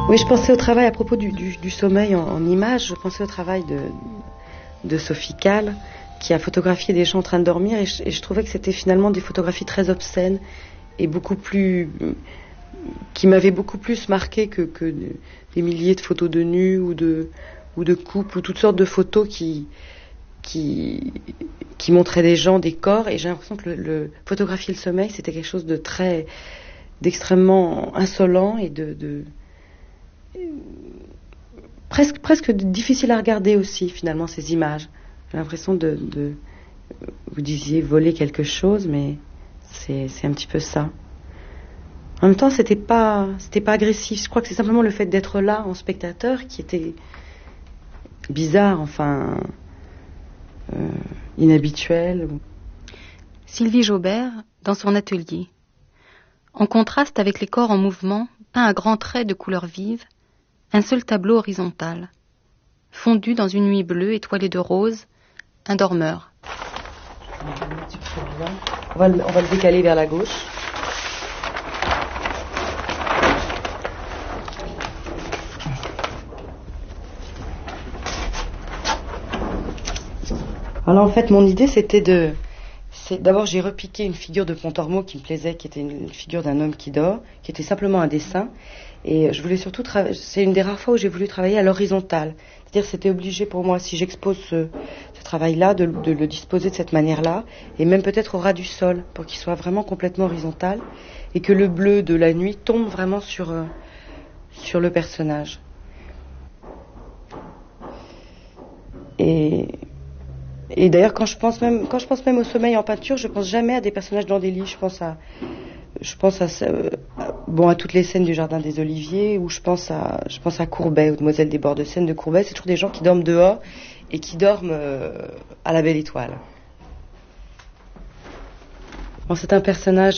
Oui, je pensais au travail à propos du sommeil en images. Je pensais au travail de Sophie Calle, qui a photographié des gens en train de dormir, et je trouvais que c'était finalement des photographies très obscènes et beaucoup plus, qui m'avaient beaucoup plus marqué que des milliers de photos de nus ou de couples ou toutes sortes de photos qui montraient des gens, des corps, et j'ai l'impression que le photographier le sommeil, c'était quelque chose d'extrêmement insolent et presque difficile à regarder aussi, finalement, ces images. J'ai l'impression vous disiez voler quelque chose, mais c'est un petit peu ça. En même temps, c'était pas agressif. Je crois que c'est simplement le fait d'être là en spectateur qui était bizarre, enfin inhabituel. Sylvie Jaubert, dans son atelier. En contraste avec les corps en mouvement, peints à grands traits de couleurs vives, un seul tableau horizontal. Fondu dans une nuit bleue étoilée de rose, un dormeur. On va le décaler vers la gauche. Alors en fait, mon idée, d'abord, j'ai repiqué une figure de Pontormo qui me plaisait, qui était une figure d'un homme qui dort, qui était simplement un dessin. Et je voulais surtout c'est une des rares fois où j'ai voulu travailler à l'horizontale. C'est-à-dire, c'était obligé pour moi, si j'expose ce travail-là, de le disposer de cette manière-là, et même peut-être au ras du sol, pour qu'il soit vraiment complètement horizontal, et que le bleu de la nuit tombe vraiment sur le personnage. Et d'ailleurs, quand je pense même au sommeil en peinture, je pense jamais à des personnages dans des lits. Je pense à toutes les scènes du Jardin des Oliviers, ou je pense à Courbet, ou Demoiselle des bords de Seine de Courbet. C'est toujours des gens qui dorment dehors et qui dorment à la belle étoile. Bon, c'est un personnage